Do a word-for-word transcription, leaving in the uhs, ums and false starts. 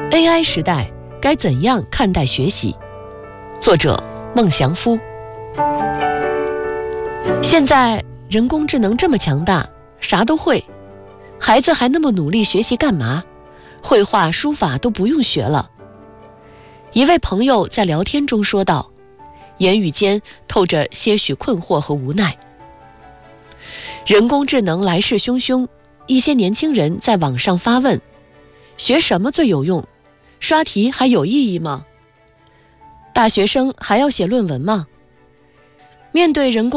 A I 时代该怎样看待学习？作者孟祥夫。现在人工智能这么强大，啥都会，孩子还那么努力学习干嘛？绘画、书法都不用学了。一位朋友在聊天中说道，言语间透着些许困惑和无奈。人工智能来势汹汹，一些年轻人在网上发问：学什么最有用？刷题还有意义吗？大学生还要写论文吗？面对人工